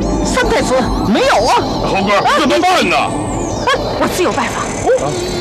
三太子没有啊！ 猴哥，怎么办呢？ 我自有办法。